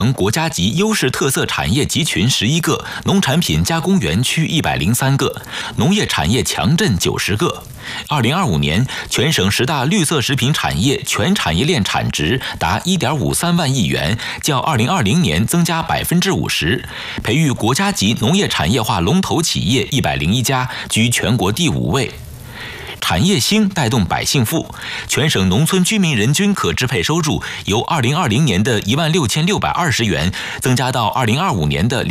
国家级优势特色产业集群11个，农产品加工园区103个，农业产业强镇90个。2025年，全省10大绿色食品产业全产业链产值达1.53万亿元，较2020年增加50%，培育国家级农业产业化龙头企业101家，居全国第5位。产业兴带动百姓富，全省农村居民人均可支配收入由2020年的16620元增加到2025年的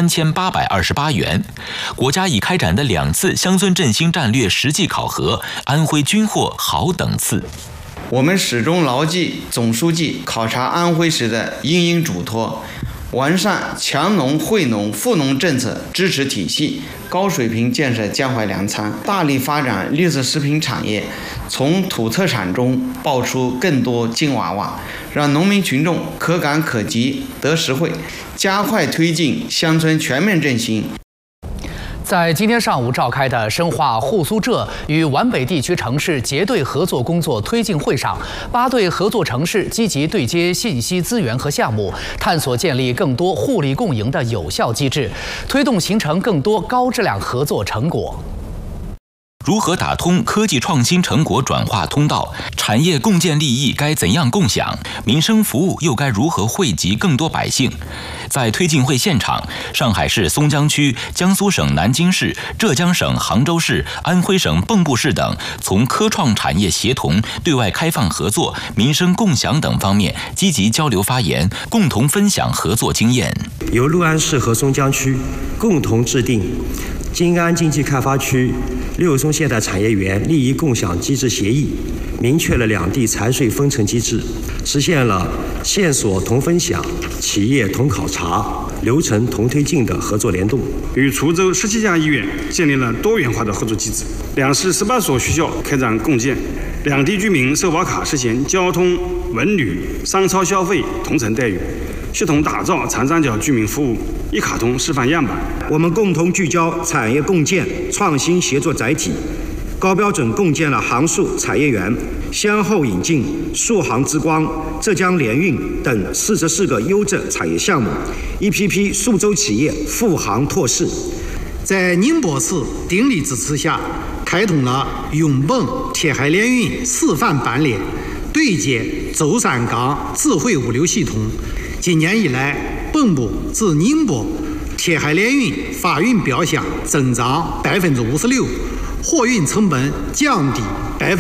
23828元。国家已开展的2次乡村振兴战略实际考核，安徽均获好等次。 我们始终牢记总书记考察安徽时的殷嘱托，完善强农惠农富农政策支持体系，高水平建设江淮粮仓，大力发展绿色食品产业，从土特产中爆出更多金娃娃，让农民群众可感可及得实惠，加快推进乡村全面振兴。 在今天上午召开的深化沪苏浙与皖北地区城市结对合作工作推进会上，8对合作城市积极对接信息资源和项目，探索建立更多互利共赢的有效机制，推动形成更多高质量合作成果。 如何打通科技创新成果转化通道？产业共建利益该怎样共享？民生服务又该如何惠及更多百姓？在推进会现场，上海市松江区、江苏省南京市、浙江省杭州市、安徽省蚌埠市等从科创产业协同、对外开放合作、民生共享等方面积极交流发言，共同分享合作经验。 由六安市和松江区共同制定金安经济开发区六松现代产业园利益共享机制协议，明确了两地财税分成机制，实现了线索同分享、企业同考察、流程同推进的合作联动。 与滁州17家医院建立了多元化的合作机制，两市18所学校开展共建，两地居民社保卡实现交通、文旅、商超消费同城待遇，系统打造长三角居民服务一卡通示范样板。 我们共同聚焦产业共建创新协作载体，高标准共建了杭数产业园，先后引进数杭之光、浙江联运等44个优质产业项目，一批批数州企业赴杭拓市。 在宁波市鼎力支持下，开通了永蚌铁海联运示范班列，对接舟山港智慧物流系统。今年以来，蚌埠至宁波铁海联运发运标项增长56%，货运成本降低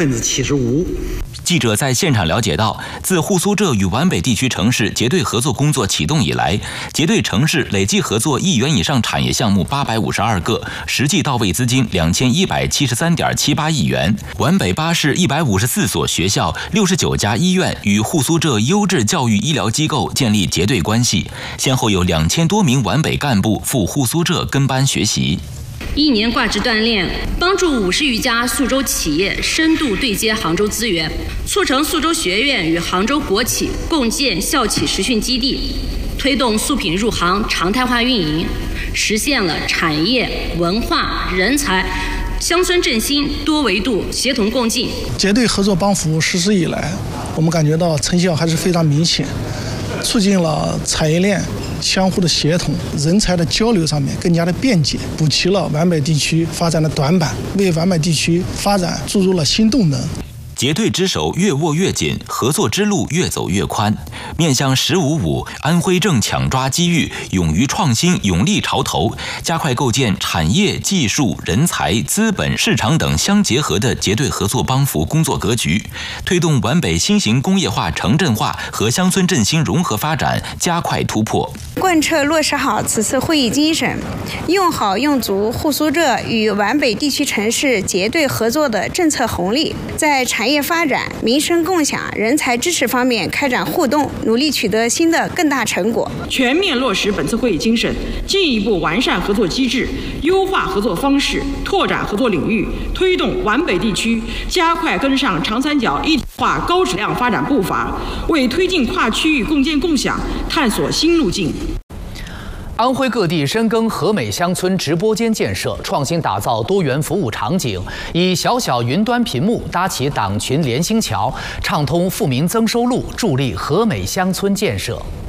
75%。 记者在现场了解到，自沪苏浙与皖北地区城市结对合作工作启动以来，结对城市累计合作1亿元以上产业项目852个，实际到位资金2173.78亿元。皖北8市154所学校、69家医院与沪苏浙优质教育医疗机构建立结对关系，先后有2000多名皖北干部赴沪苏浙跟班学习。 1年挂职锻炼，帮助50余家苏州企业深度对接杭州资源，促成苏州学院与杭州国企共建校企实训基地，推动苏品入行常态化运营，实现了产业、文化、人才、乡村振兴多维度协同共进。 结对合作帮扶实施以来，我们感觉到成效还是非常明显，促进了产业链相互的协同，人才的交流上面更加的便捷，补齐了皖北地区发展的短板，为皖北地区发展注入了新动能。 结对之手越握越紧，合作之路越走越宽。面向“15+5”，安徽正抢抓机遇，勇于创新，勇立潮头，加快构建产业、技术、人才、资本、市场等相结合的结对合作帮扶工作格局，推动皖北新型工业化、城镇化和乡村振兴融合发展加快突破。 贯彻落实好此次会议精神，用好用足沪苏浙与皖北地区城市结对合作的政策红利，在产业发展、民生共享、人才支持方面开展互动，努力取得新的更大成果。 全面落实本次会议精神，进一步完善合作机制，优化合作方式，拓展合作领域，推动皖北地区加快跟上长三角一体化高质量发展步伐，为推进跨区域共建共享探索新路径。 安徽各地深耕和美乡村直播间建设，创新打造多元服务场景，以小小云端屏幕搭起党群联心桥，畅通富民增收路，助力和美乡村建设。